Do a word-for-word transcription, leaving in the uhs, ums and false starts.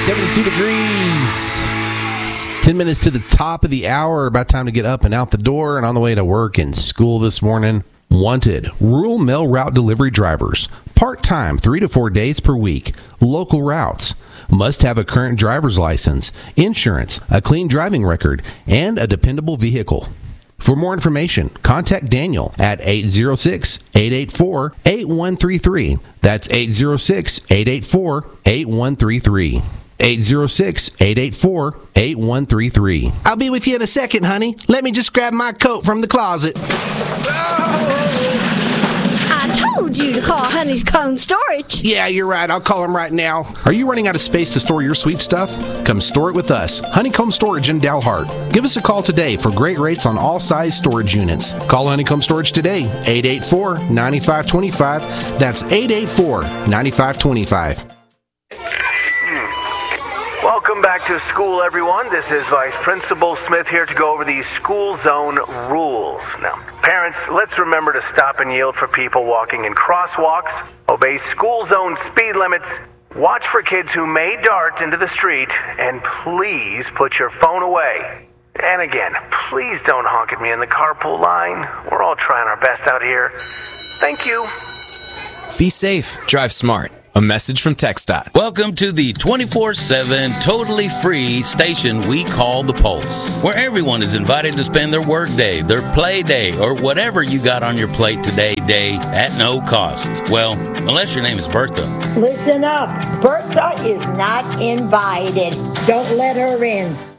seventy-two degrees. ten minutes to the top of the hour. About time to get up and out the door and on the way to work and school this morning. Wanted. Rural mail route delivery drivers. Part-time, three to four days per week. Local routes. Must have a current driver's license, insurance, a clean driving record, and a dependable vehicle. For more information, contact Daniel at eight zero six, eight eight four, eight one three three. That's eight zero six, eight eight four, eight one three three. eight zero six, eight eight four, eight one three three. I'll be with you in a second, honey. Let me just grab my coat from the closet. I told you to call Honeycomb Storage. Yeah, you're right. I'll call him right now. Are you running out of space to store your sweet stuff? Come store it with us, Honeycomb Storage in Dalhart. Give us a call today for great rates on all size storage units. Call Honeycomb Storage today, eight eight four, nine five two five. That's eight eight four, nine five two five. Welcome back to school, everyone. This is Vice Principal Smith here to go over the school zone rules. Now, parents, let's remember to stop and yield for people walking in crosswalks, obey school zone speed limits, watch for kids who may dart into the street, and please put your phone away. And again, please don't honk at me in the carpool line. We're all trying our best out here. Thank you. Be safe. Drive smart. A message from TxDOT. Welcome to the twenty-four seven, totally free station we call The Pulse, where everyone is invited to spend their work day, their play day, or whatever you got on your plate today day at no cost. Well, unless your name is Bertha. Listen up. Bertha is not invited. Don't let her in.